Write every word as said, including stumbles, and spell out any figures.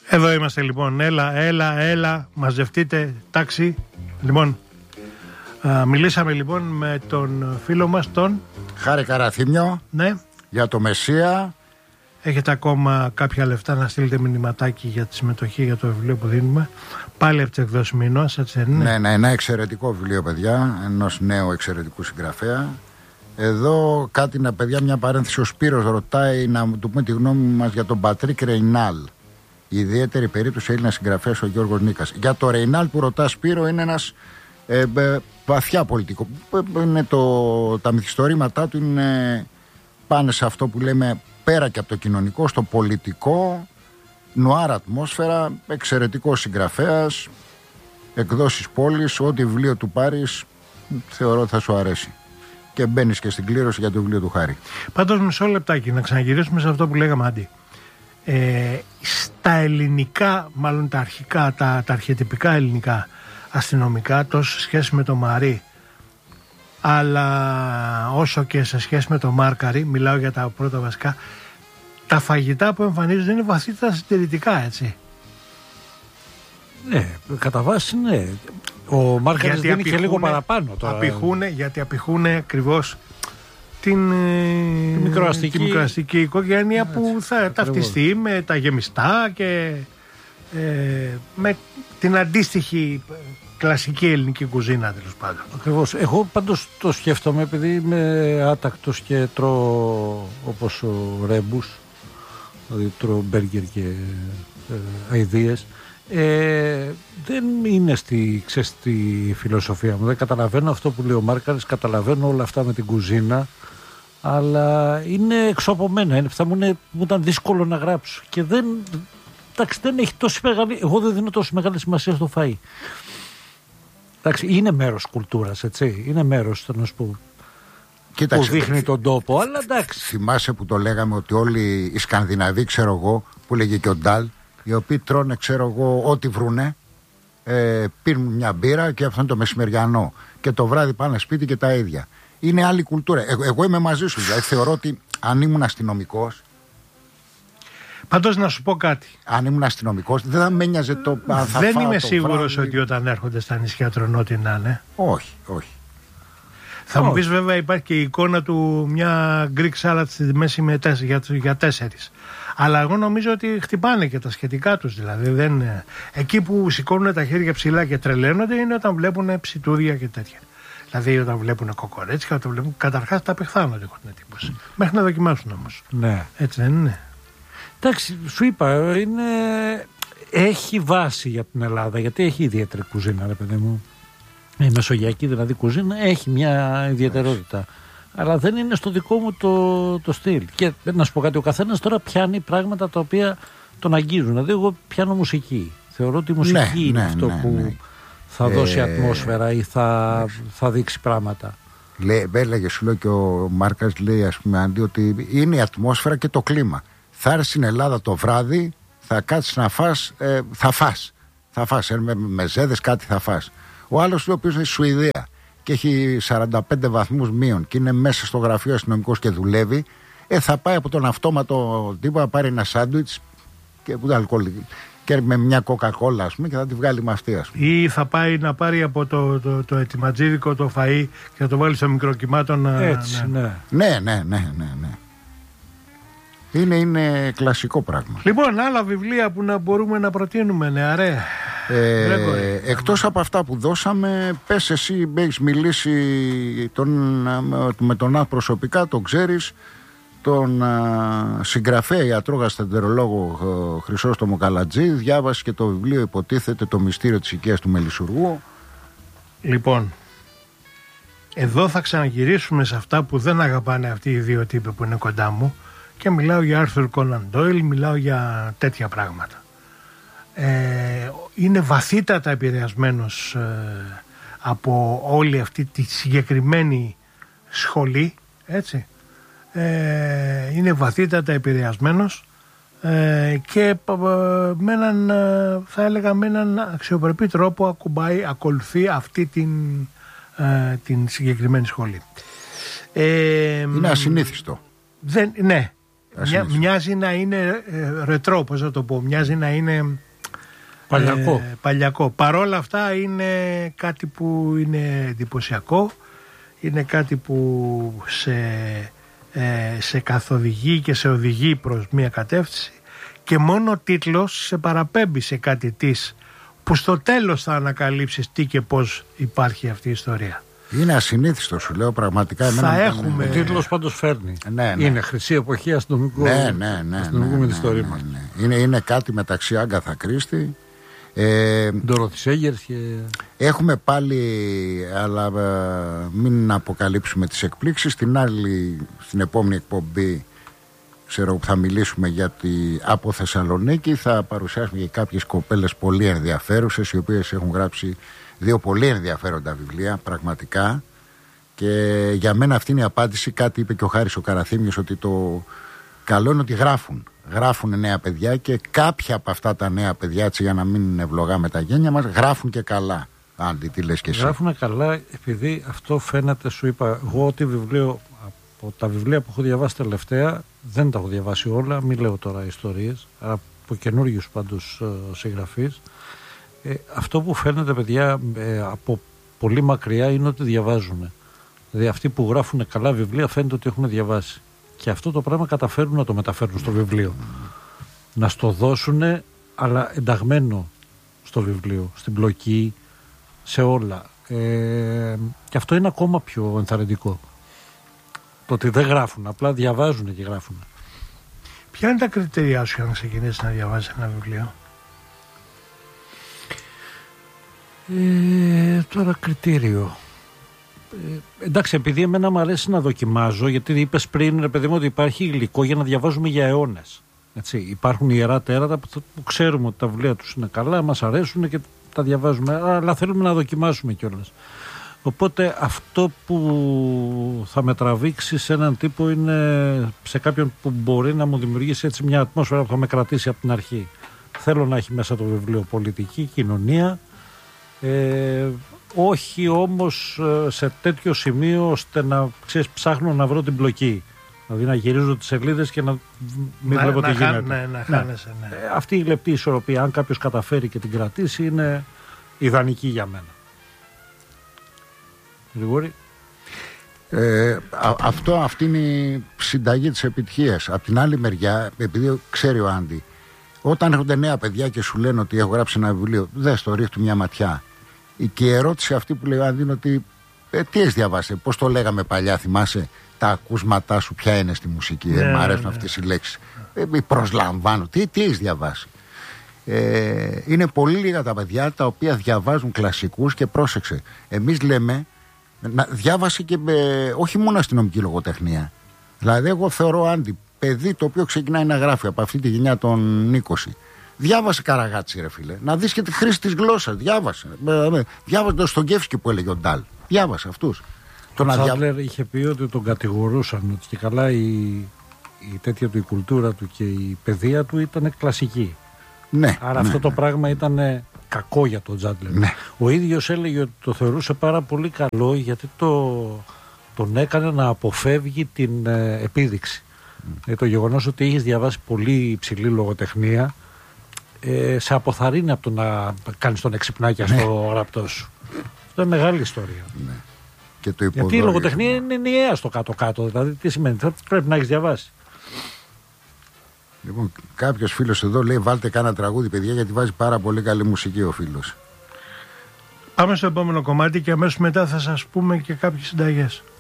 Εδώ είμαστε λοιπόν. Έλα, έλα, έλα. Μαζευτείτε. Τάξη. Λοιπόν, α, μιλήσαμε λοιπόν με τον φίλο μας τον Χάρη Καραθήμιο. Ναι. Για το Μεσσία. Έχετε ακόμα κάποια λεφτά να στείλετε μηνυματάκι για τη συμμετοχή για το βιβλίο που δίνουμε. Πάλι από τις εκδόσεις Μηνός, έτσι δεν είναι? Ναι, ναι, ένα εξαιρετικό βιβλίο, παιδιά. Ενός νέου εξαιρετικού συγγραφέα. Εδώ κάτι να, παιδιά, μια παρένθεση. Ο Σπύρος ρωτάει να του πούμε τη γνώμη μας για τον Πατρίκ Ρεϊνάλ. Η ιδιαίτερη περίπτωση Έλληνα συγγραφέας ο Γιώργος Νίκας. Για το Ρεϊνάλ που ρωτά, Σπύρο, είναι ένας ε, ε, βαθιά πολιτικό. Είναι το, τα μυθιστορήματά του είναι, πάνε σε αυτό που λέμε πέρα και από το κοινωνικό, στο πολιτικό, νουάρ ατμόσφαιρα, εξαιρετικός συγγραφέας, εκδόσεις πόλης, ό,τι βιβλίο του πάρεις θεωρώ ότι θα σου αρέσει. Και μπαίνεις και στην κλήρωση για το βιβλίο του Χάρη. Πάντως μισό λεπτάκι να ξαναγυρίσουμε σε αυτό που λέγαμε, Άντι. Ε, στα ελληνικά, μάλλον τα αρχικά, τα, τα αρχιετυπικά ελληνικά αστυνομικά, τόσο σε σχέση με το Μαρί, αλλά όσο και σε σχέση με το Μάρκαρι, μιλάω για τα πρώτα βασικά, τα φαγητά που εμφανίζονται είναι βαθύτερα συντηρητικά, έτσι. Ναι, κατά βάση ναι. Ο Μάρκαρις δίνει και λίγο παραπάνω τώρα. Απηχούνε, γιατί απηχούνε ακριβώς την, τη μικροαστική, τη μικροαστική οικογένεια που θα ακριβώς ταυτιστεί με τα γεμιστά και ε, με την αντίστοιχη κλασική ελληνική κουζίνα, τέλος πάντων. Ακριβώς. Εγώ πάντως το σκέφτομαι, επειδή είμαι άτακτος και τρώω όπως ο Ρέμπους, δηλαδή τρώω μπέργκερ και ε, αηδίες. Ε, δεν είναι στη, ξέρεις, στη φιλοσοφία μου. Δεν καταλαβαίνω αυτό που λέει ο Μάρκαρης, καταλαβαίνω όλα αυτά με την κουζίνα, αλλά είναι έξω από μένα. Είναι, θα μου, είναι, μου ήταν δύσκολο να γράψω και δεν, εντάξει, δεν έχει τόση μεγάλη, εγώ δεν δίνω τόσο μεγάλη σημασία στο φαΐ. Εντάξει, είναι μέρος κουλτούρας, έτσι, είναι μέρος, θέλω να σου πω, κοίταξε, που δείχνει τον τόπο, αλλά εντάξει. Θυμάσαι που το λέγαμε ότι όλοι οι Σκανδιναβοί, ξέρω εγώ, που λέγε και ο Ντάλ, οι οποίοι τρώνε, ξέρω εγώ, ό,τι βρουνε, ε, πίνουν μια μπύρα και αυτό είναι το μεσημεριανό. Και το βράδυ πάνε σπίτι και τα ίδια. Είναι άλλη κουλτούρα. Ε, εγώ είμαι μαζί σου. Δηλαδή θεωρώ ότι αν ήμουν αστυνομικός. Πάντως να σου πω κάτι. Αν ήμουν αστυνομικός, δεν θα με ένοιαζε το. Θα δεν φάω είμαι το σίγουρος βράδυ. ότι όταν έρχονται στα νησιά τρώνε ό,τι να είναι. Όχι, όχι. Θα όχι. μου πεις βέβαια υπάρχει και η εικόνα του μια Greek salad στη μέση με τέσσερι, για, για τέσσερις. Αλλά εγώ νομίζω ότι χτυπάνε και τα σχετικά τους. Δηλαδή δεν, εκεί που σηκώνουν τα χέρια ψηλά και τρελαίνονται είναι όταν βλέπουν ψιτούδια και τέτοια. Δηλαδή όταν βλέπουν κοκορέτσια, όταν βλέπουν. Καταρχάς τα απεχθάνονται, έχω την εντύπωση. Mm. Μέχρι να δοκιμάσουν όμως. Ναι. Έτσι δεν είναι? Εντάξει, σου είπα, είναι... έχει βάση για την Ελλάδα, γιατί έχει ιδιαίτερη κουζίνα, ρε παιδί μου. Η μεσογειακή δηλαδή κουζίνα έχει μια ιδιαιτερότητα. Αλλά δεν είναι στο δικό μου το, το στυλ. Και να σου πω κάτι, ο καθένας τώρα πιάνει πράγματα τα οποία τον αγγίζουν. Δηλαδή, εγώ πιάνω μουσική. Θεωρώ ότι η μουσική ναι, είναι ναι, αυτό ναι, που ναι. θα δώσει ε, ατμόσφαιρα ή θα, θα δείξει πράγματα. Λέει, έλεγε, σου λέω και ο Μάρκας, λέει, ας πούμε, αντί ότι είναι η ατμόσφαιρα και το κλίμα. Θα έρθει στην Ελλάδα το βράδυ, θα κάτσεις να φας, ε, θα φας. Θα φας, ε, με, με ζέδες κάτι θα φας. Ο άλλος, ο οποίος είναι στη Σουηδία και έχει σαράντα πέντε βαθμούς μείον και είναι μέσα στο γραφείο αστυνομικός και δουλεύει, ε, θα πάει από τον αυτόματο τύπο να πάρει ένα σάντουιτς και, και με μια κοκακόλα, ας πούμε, και θα τη βγάλει με αυτή, ας πούμε. Ή θα πάει να πάρει από το, το, το ετοιματζίδικο το φαΐ και θα το βάλει στο μικροκυμάτο να... Έτσι, ναι. Ναι, ναι, ναι, ναι, ναι. ναι. Είναι, είναι κλασικό πράγμα. Λοιπόν, άλλα βιβλία που να μπορούμε να προτείνουμε, νεαρέ. Ε, εκτός από αυτά που δώσαμε, πες εσύ, έχεις μιλήσει τον, με τον άνθρωπο προσωπικά, τον ξέρεις, τον α, συγγραφέα ιατρό γαστρεντερολόγο Χρυσόστομο Καλατζή, διάβασε και το βιβλίο, υποτίθεται, το μυστήριο της οικίας του Μελισσουργού. Λοιπόν, εδώ θα ξαναγυρίσουμε σε αυτά που δεν αγαπάνε αυτοί οι δύο τύποι που είναι κοντά μου και μιλάω για Άρθουρ Κόναν Ντόιλ, μιλάω για τέτοια πράγματα. Ε, είναι βαθύτατα επηρεασμένος ε, από όλη αυτή τη συγκεκριμένη σχολή, έτσι. Ε, είναι βαθύτατα επηρεασμένος ε, και ε, με έναν, ε, θα έλεγα με έναν αξιοπρεπή τρόπο ακουμπάει, ακολουθεί αυτή την, ε, την συγκεκριμένη σχολή. Ε, είναι ασυνήθιστο. Δεν, ναι. Μια, μοιάζει να είναι ε, ρετρό, πώς θα το πω, μοιάζει να είναι παλιακό. Ε, παλιακό. Παρόλα αυτά είναι κάτι που είναι εντυπωσιακό, είναι κάτι που σε, ε, σε καθοδηγεί και σε οδηγεί προς μια κατεύθυνση και μόνο ο τίτλος σε παραπέμπει σε κάτι της που στο τέλος θα ανακαλύψεις τι και πώς υπάρχει αυτή η ιστορία. Είναι ασυνήθιστο, σου λέω, πραγματικά. Θα έχουμε... Ο τίτλος πάντως φέρνει. Ναι, ναι. Είναι χρυσή εποχή αστυνομικού ναι, ναι, ναι, αστυνομικού ναι, με ναι, τη ιστορία ναι, μας. ναι. Είναι, είναι κάτι μεταξύ Άγκαθα Κρίστη. Ε, Ντόροθι Σέγγερς και... Έχουμε πάλι, αλλά ε, μην αποκαλύψουμε τις εκπλήξεις. Στην άλλη, στην επόμενη εκπομπή, ξέρω που θα μιλήσουμε γιατί από Θεσσαλονίκη θα παρουσιάσουμε και κάποιες κοπέλες πολύ ενδιαφέρουσες, οι οποίες έχουν γράψει δύο πολύ ενδιαφέροντα βιβλία, πραγματικά. Και για μένα αυτή είναι η απάντηση. Κάτι είπε και ο Χάρης ο Καραθήμιος, ότι το καλό είναι ότι γράφουν. Γράφουν νέα παιδιά και κάποια από αυτά τα νέα παιδιά, έτσι για να μην ευλογάμε τα γένια μας, γράφουν και καλά. Άντι, τι λες και εσύ. Γράφουν καλά επειδή αυτό φαίνεται, σου είπα, εγώ ότι βιβλίο, από τα βιβλία που έχω διαβάσει τελευταία, δεν τα έχω διαβάσει όλα, μην λέω τώρα ιστορίες, από καινούριους πάντως συγγραφείς. Ε, αυτό που φαίνεται, παιδιά, ε, από πολύ μακριά είναι ότι διαβάζουν. Δηλαδή αυτοί που γράφουν καλά βιβλία φαίνεται ότι έχουν διαβάσει. Και αυτό το πράγμα καταφέρουν να το μεταφέρουν στο βιβλίο. Να στο δώσουν, αλλά ενταγμένο στο βιβλίο, στην πλοκή, σε όλα. Ε, και αυτό είναι ακόμα πιο ενθαρρυντικό. Το ότι δεν γράφουν, απλά διαβάζουν και γράφουν. Ποια είναι τα κριτήριά σου για να ξεκινήσεις να διαβάζεις ένα βιβλίο? Ε, τώρα κριτήριο. Ε, εντάξει, επειδή εμένα μου αρέσει να δοκιμάζω, γιατί είπες πριν, ρε παιδί μου, ότι υπάρχει υλικό για να διαβάζουμε για αιώνες. Έτσι, υπάρχουν ιερά τέρατα που, που ξέρουμε ότι τα βιβλία τους είναι καλά, μας αρέσουν και τα διαβάζουμε, αλλά θέλουμε να δοκιμάσουμε κιόλας. Οπότε αυτό που θα με τραβήξει σε έναν τύπο είναι σε κάποιον που μπορεί να μου δημιουργήσει έτσι μια ατμόσφαιρα που θα με κρατήσει από την αρχή. Θέλω να έχει μέσα το βιβλίο πολιτική, κοινωνία, ε, όχι όμως σε τέτοιο σημείο ώστε να, ξέρεις, ψάχνω να βρω την πλοκή. Δηλαδή να γυρίζω τις σελίδες και να μην να, βλέπω να τι γίνεται. Ναι, να χάνεσαι, ναι. Ε, αυτή η λεπτή ισορροπία, αν κάποιος καταφέρει και την κρατήσει, είναι ιδανική για μένα. Γρηγόρη. Ε, α, αυτό, αυτή είναι η συνταγή της επιτυχίας. Απ' την άλλη μεριά, επειδή ξέρει ο Άντι, όταν έρχονται νέα παιδιά και σου λένε ότι έχω γράψει ένα βιβλίο, δες το, ρίχνει μια ματιά. Και η ερώτηση αυτή που λέει ο Άντι είναι ότι ε, τι έχεις διαβάσει, πώς το λέγαμε παλιά, θυμάσαι, τα ακούσματά σου ποια είναι στη μουσική, ναι, ε, μ' αρέσουν ναι, αυτές οι λέξεις. Ε, προσλαμβάνω, τι, τι έχεις διαβάσει. Ε, είναι πολύ λίγα τα παιδιά τα οποία διαβάζουν κλασικούς και πρόσεξε. Εμείς λέμε, να, διάβασε και με, όχι μόνο αστυνομική λογοτεχνία. Δηλαδή, εγώ θεωρώ Άντι, παιδί το οποίο ξεκινάει να γράφει από αυτή τη γενιά των είκοσι. Διάβασε Καραγάτσι, ρε φίλε. Να δεις και τη χρήση της γλώσσας. Διάβασε. Διάβασε τον Στογκέφσκι που έλεγε ο Ντάλ. Διάβασε αυτούς. Ο Τσάντλερ δια... είχε πει ότι τον κατηγορούσαν ότι και καλά η, η τέτοια του, η κουλτούρα του και η παιδεία του ήταν κλασική. Ναι. Άρα ναι, αυτό το ναι. πράγμα ήταν κακό για τον Τσάντλερ. Ναι. Ο ίδιος έλεγε ότι το θεωρούσε πάρα πολύ καλό γιατί το, τον έκανε να αποφεύγει την ε, επίδειξη. Mm. Ε, το γεγονός ότι έχεις διαβάσει πολύ υψηλή λογοτεχνία ε, σε αποθαρρύνει από το να κάνεις τον εξυπνάκια ναι. στο γραπτό σου. Αυτό είναι μεγάλη ιστορία. Ναι. Και το γιατί η λογοτεχνία είναι ενιαία στο κάτω-κάτω. Δηλαδή, τι σημαίνει, θα πρέπει να έχεις διαβάσει. Λοιπόν, κάποιος φίλος εδώ λέει: βάλτε κάνα τραγούδι, παιδιά, γιατί βάζει πάρα πολύ καλή μουσική ο φίλος. Πάμε στο επόμενο κομμάτι και αμέσως μετά θα σας πούμε και κάποιες συνταγές.